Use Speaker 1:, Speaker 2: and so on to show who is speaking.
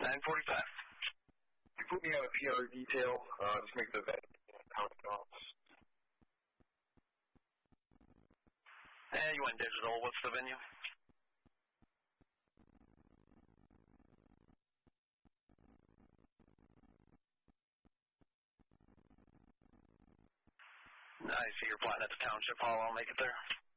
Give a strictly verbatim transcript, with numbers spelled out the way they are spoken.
Speaker 1: nine forty-five.
Speaker 2: You put me on a P R detail, uh, just make the event how it comes.
Speaker 1: And you went digital. What's the venue? I see you're plotting at the township hall. I'll make it there.